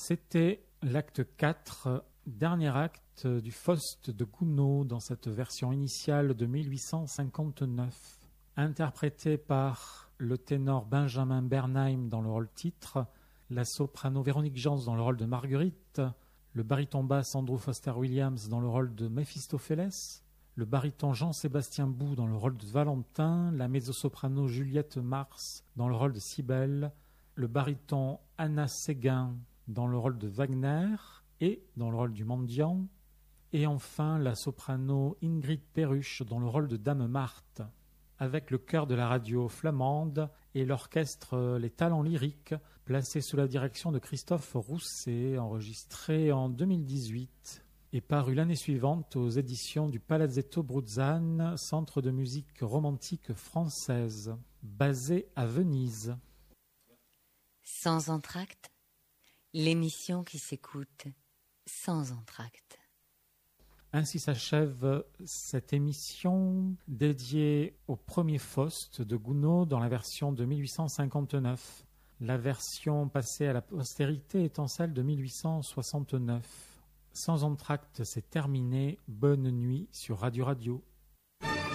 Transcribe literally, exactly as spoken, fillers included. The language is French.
C'était l'acte quatre, dernier acte du Faust de Gounod dans cette version initiale de mille huit cent cinquante-neuf. Interprété par le ténor Benjamin Bernheim dans le rôle titre, la soprano Véronique Jans dans le rôle de Marguerite, le baryton basse Andrew Foster Williams dans le rôle de Méphistophélès, le baryton Jean-Sébastien Bou dans le rôle de Valentin, la mezzo-soprano Juliette Mars dans le rôle de Cybèle, le baryton Anna Séguin dans le rôle de Wagner et dans le rôle du mendiant, et enfin la soprano Ingrid Perruche dans le rôle de Dame Marthe, avec le chœur de la radio flamande et l'orchestre Les Talents Lyriques, placé sous la direction de Christophe Rousset, enregistré en deux mille dix-huit et paru l'année suivante aux éditions du Palazzetto Bruzzane, centre de musique romantique française, basé à Venise. Sans entracte, l'émission qui s'écoute sans entracte. Ainsi s'achève cette émission dédiée au premier Faust de Gounod dans la version de mille huit cent cinquante-neuf. La version passée à la postérité étant celle de mille huit cent soixante-neuf. Sans entracte, c'est terminé. Bonne nuit sur Radio Radio.